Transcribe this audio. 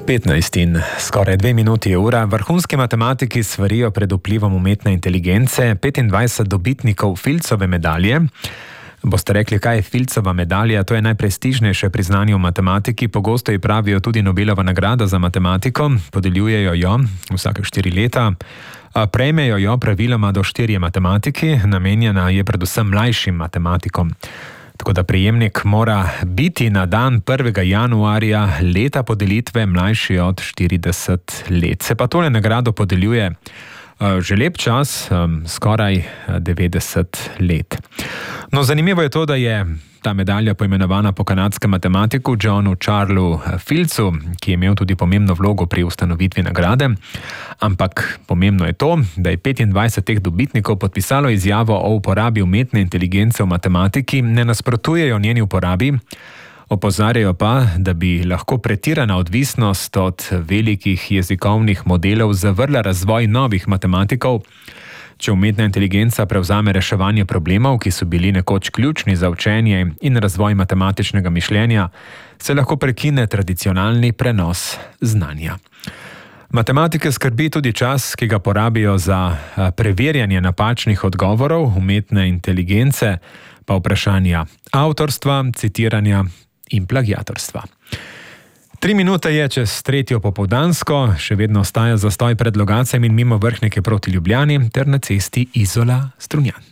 15 in skoraj 2 minuti je ura. Vrhunski matematiki svarijo pred vplivom umetne inteligence. 25 dobitnikov Filzove medalje. Boste rekli, kaj je Filzova medalja? To je najprestižnejše priznanje v matematiki. Pogosto ji pravijo tudi Nobelova nagrada za matematiko. Podeljujejo jo vsake 4 leta. Prejmejo jo praviloma do 4 matematiki. Namenjena je predvsem mlajšim matematikom. Tako da prejemnik mora biti na dan 1. januarja leta podelitve mlajši od 40 let. Se pa tole nagrado podeljuje že lep čas, skoraj 90 let. No, zanimivo je to, da je ta medalja poimenovana po kanadskem matematiku Johnu Charlesu Filzu, ki je imel tudi pomembno vlogo pri ustanovitvi nagrade. Ampak pomembno je to, da je 25 teh dobitnikov podpisalo izjavo o uporabi umetne inteligence v matematiki, ne nasprotujejo njeni uporabi, opozarjajo pa, da bi lahko pretirana odvisnost od velikih jezikovnih modelov zavrla razvoj novih matematikov. Če umetna inteligenca prevzame reševanje problemov, ki so bili nekoč ključni za učenje in razvoj matematičnega mišljenja, se lahko prekine tradicionalni prenos znanja. Matematike skrbi tudi čas, ki ga porabijo za preverjanje napačnih odgovorov umetne inteligence, pa vprašanja avtorstva, citiranja in plagiatorstva. 3 minute je čez 3. popoldansko, še vedno ostaja zastoj pred Logatcem in mimo Vrhnike proti Ljubljani ter na cesti Izola-Strunjan.